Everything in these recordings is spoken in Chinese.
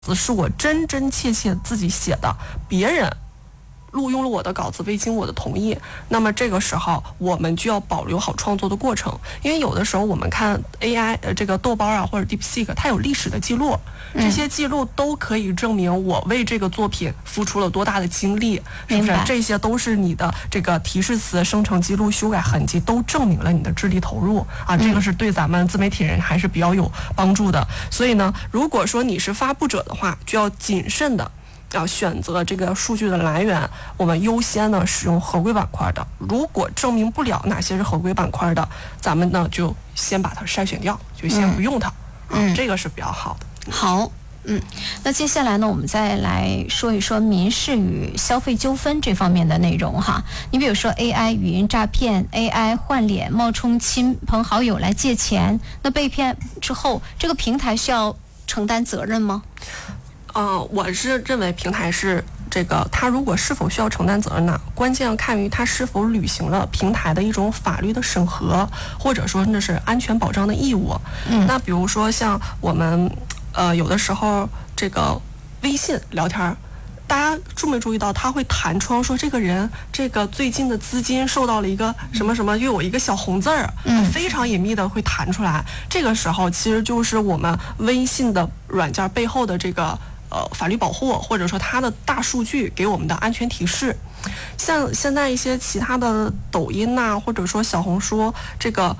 是我真真切切自己写的，别人录用了我的稿子未经我的同意，那么这个时候我们就要保留好创作的过程，因为有的时候我们看 AI 这个豆包啊或者 DeepSeek， 它有历史的记录，这些记录都可以证明我为这个作品付出了多大的精力，是不是？这些都是你的这个提示词、生成记录、修改痕迹都证明了你的智力投入啊，这个是对咱们自媒体人还是比较有帮助的。所以呢，如果说你是发布者的话，就要谨慎的要选择这个数据的来源，我们优先呢使用合规板块的。如果证明不了哪些是合规板块的，咱们呢就先把它筛选掉，就先不用它。这个是比较好的。 好。那接下来呢，我们再来说一说民事与消费纠纷这方面的内容哈。你比如说 AI 语音诈骗、AI 换脸、冒充亲朋好友来借钱，那被骗之后，这个平台需要承担责任吗？ 我是认为平台是这个，它如果是否需要承担责任呢？关键要看于它是否履行了平台的一种法律的审核，或者说那是安全保障的义务。那比如说像我们有的时候这个微信聊天，大家注没注意到它会弹窗说这个人这个最近的资金受到了一个什么什么，又有一个小红字儿，非常隐秘的会弹出来。这个时候其实就是我们微信的软件背后的这个法律保护，或者说它的大数据给我们的安全提示。像现在一些其他的抖音呐，或者说小红书，这个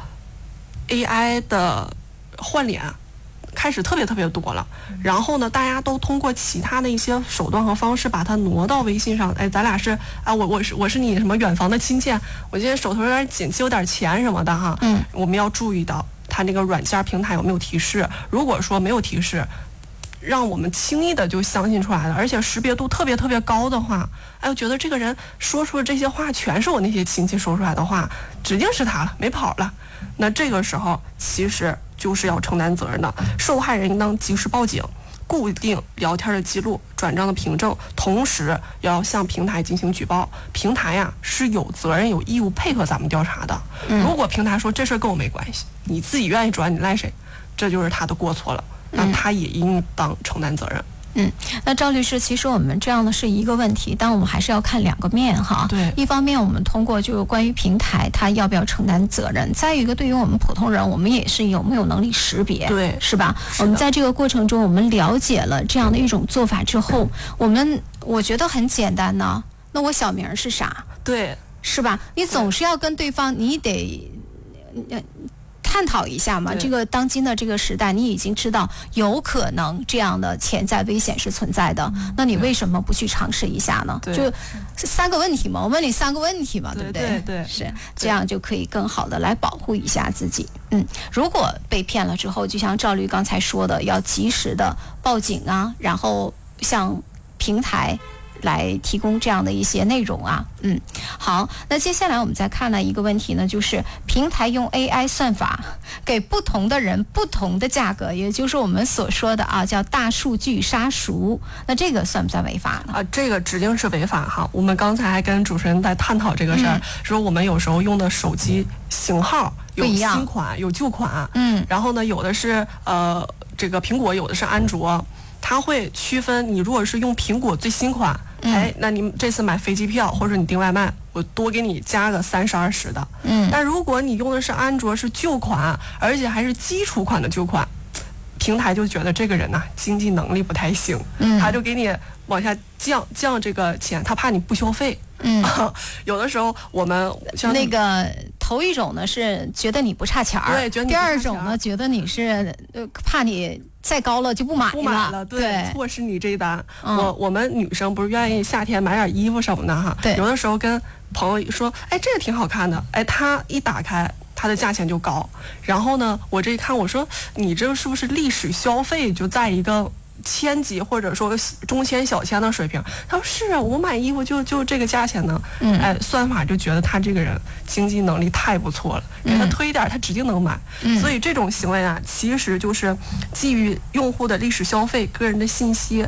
AI 的换脸开始特别多了，然后呢，大家都通过其他的一些手段和方式把它挪到微信上。咱俩是我是你什么远房的亲戚，我今天手头有点紧，借我点钱什么的哈。我们要注意到它那个软件平台有没有提示。如果说没有提示，让我们轻易的就相信出来了，而且识别度特别高的话，我觉得这个人说出的这些话全是我那些亲戚说出来的话，指定是他了，没跑了。那这个时候其实就是要承担责任的，受害人应当及时报警，固定聊天的记录、转账的凭证，同时要向平台进行举报。平台呀是有责任有义务配合咱们调查的。如果平台说这事跟我没关系，你自己愿意转你赖谁，这就是他的过错了，那他也应当承担责任。 那赵律师，其实我们这样的是一个问题，但我们还是要看两个面哈。 对， 一方面我们通过就是关于平台它要不要承担责任，再一个对于我们普通人，我们也是有没有能力识别， 对， 是吧？我们在这个过程中，我们了解了这样的一种做法之后，我觉得很简单呢。那我小名是啥？ 对， 是吧？你总是要跟对方，你得探讨一下嘛，这个当今的这个时代，你已经知道有可能这样的潜在危险是存在的，那你为什么不去尝试一下呢？就3个问题嘛，我问你3个问题嘛，对不对？ 对， 是这样就可以更好的来保护一下自己。如果被骗了之后，就像赵律刚才说的，要及时的报警啊，然后向平台来提供这样的一些内容啊。好，那接下来我们再看了一个问题呢，就是平台用 AI 算法给不同的人不同的价格，也就是我们所说的叫大数据杀熟，那这个算不算违法呢？ 这个指定是违法哈。我们刚才还跟主持人在探讨这个事儿，说我们有时候用的手机型号有新款有旧款，然后呢有的是这个苹果，有的是安卓，它会区分你如果是用苹果最新款，那你这次买飞机票或者你订外卖，我多给你加个30、20的。但如果你用的是安卓是旧款，而且还是基础款的旧款，平台就觉得这个人呢经济能力不太行，他就给你往下降这个钱，他怕你不消费。有的时候我们像那个头一种呢是觉得你不差钱儿， 对，觉得你不差钱儿。 第二种呢觉得你是怕你再高了就不买了， 对，错失你这一单。我们女生不是愿意夏天买点衣服什么的哈， 对， 有的时候跟朋友说，这个挺好看的，他一打开它的价钱就高，然后呢我这一看，我说你这是不是历史消费就在一个千级或者说中千小千的水平？他说是啊，我买衣服就这个价钱呢。算法就觉得他这个人经济能力太不错了，给他推一点他指定能买。所以这种行为啊，其实就是基于用户的历史消费、个人的信息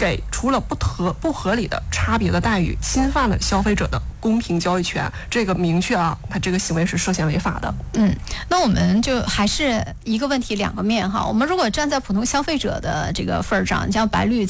给出了不合理的差别的待遇，侵犯了消费者的公平交易权，这个明确啊，他这个行为是涉嫌违法的。 那我们就还是一个问题两个面哈。我们如果站在普通消费者的这个份儿上，像白绿